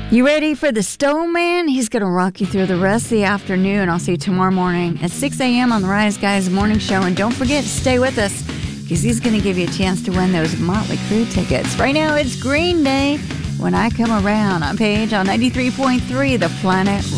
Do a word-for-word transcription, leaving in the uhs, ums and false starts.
You ready for the Stone Man? He's going to rock you through the rest of the afternoon. I'll see you tomorrow morning at six a.m. on the Rise Guys Morning Show. And don't forget to stay with us because he's going to give you a chance to win those Motley Crue tickets. Right now, it's Green Day. When I Come Around on Page on ninety-three point three, The Planet